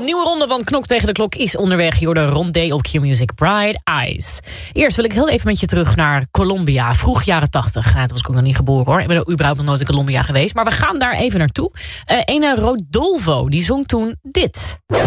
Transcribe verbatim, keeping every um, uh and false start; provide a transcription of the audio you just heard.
nieuwe ronde van Knok tegen de Klok is onderweg. Je hoorde Rondé op Q-Music, Bright Eyes. Eerst wil ik heel even met je terug naar Colombia, vroeg jaren tachtig. Nou, toen was ik ook nog niet geboren hoor. Ik ben überhaupt nog nooit in Colombia geweest. Maar we gaan daar even naartoe. Uh, ene Rodolfo, die zong toen dit.